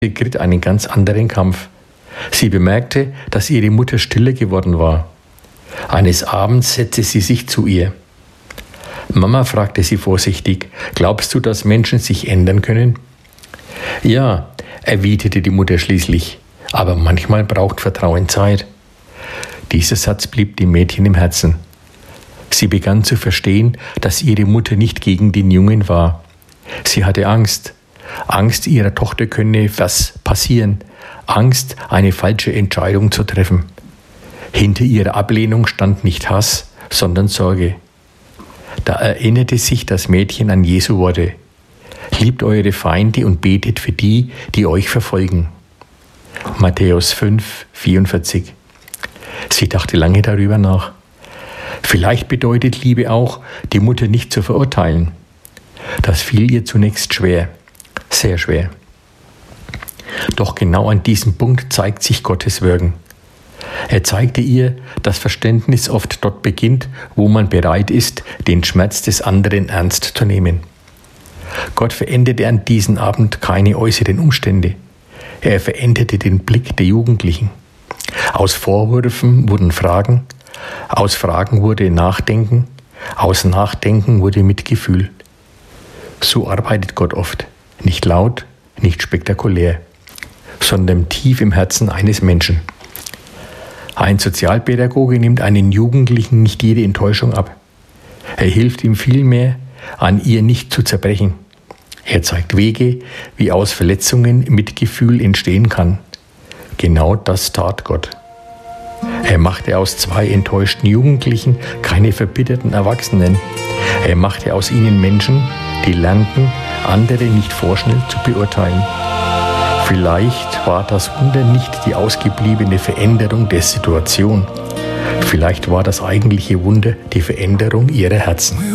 bestritt einen ganz anderen Kampf. Sie bemerkte, dass ihre Mutter stiller geworden war. Eines Abends setzte sie sich zu ihr. »Mama«, fragte sie vorsichtig, »glaubst du, dass Menschen sich ändern können?« »Ja«, erwiderte die Mutter schließlich, »aber manchmal braucht Vertrauen Zeit.« Dieser Satz blieb dem Mädchen im Herzen. Sie begann zu verstehen, dass ihre Mutter nicht gegen den Jungen war. Sie hatte Angst. Angst, ihrer Tochter könne was passieren. Angst, eine falsche Entscheidung zu treffen. Hinter ihrer Ablehnung stand nicht Hass, sondern Sorge. Da erinnerte sich das Mädchen an Jesu Worte. Liebt eure Feinde und betet für die, die euch verfolgen. Matthäus 5, 44. Sie dachte lange darüber nach. Vielleicht bedeutet Liebe auch, die Mutter nicht zu verurteilen. Das fiel ihr zunächst schwer, sehr schwer. Doch genau an diesem Punkt zeigt sich Gottes Wirken. Er zeigte ihr, dass Verständnis oft dort beginnt, wo man bereit ist, den Schmerz des anderen ernst zu nehmen. Gott veränderte an diesem Abend keine äußeren Umstände. Er veränderte den Blick der Jugendlichen. Aus Vorwürfen wurden Fragen, aus Fragen wurde Nachdenken, aus Nachdenken wurde Mitgefühl. So arbeitet Gott oft, nicht laut, nicht spektakulär, sondern tief im Herzen eines Menschen. Ein Sozialpädagoge nimmt einem Jugendlichen nicht jede Enttäuschung ab. Er hilft ihm vielmehr, an ihr nicht zu zerbrechen. Er zeigt Wege, wie aus Verletzungen Mitgefühl entstehen kann. Genau das tat Gott. Er machte aus zwei enttäuschten Jugendlichen keine verbitterten Erwachsenen. Er machte aus ihnen Menschen, die lernten, andere nicht vorschnell zu beurteilen. Vielleicht war das Wunder nicht die ausgebliebene Veränderung der Situation. Vielleicht war das eigentliche Wunder die Veränderung ihrer Herzen.